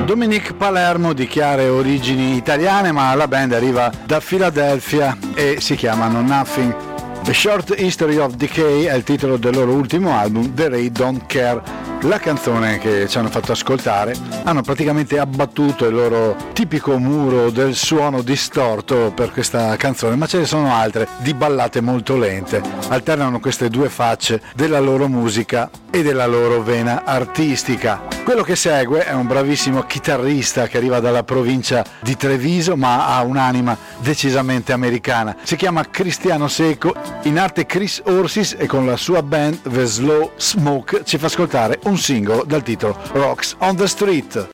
Dominique Palermo di chiare origini italiane, ma la band arriva da Filadelfia e si chiamano Nothing. A Short History of Decay è il titolo del loro ultimo album, The Ray Don't Care. La canzone che ci hanno fatto ascoltare hanno praticamente abbattuto il loro tipico muro del suono distorto per questa canzone, ma ce ne sono altre di ballate molto lente. Alternano queste due facce della loro musica e della loro vena artistica. Quello che segue è un bravissimo chitarrista che arriva dalla provincia di Treviso, ma ha un'anima decisamente americana. Si chiama Cristiano Seco, in arte Chris Orsis, e con la sua band The Slow Smoke ci fa ascoltare un singolo dal titolo Rocks on the Street.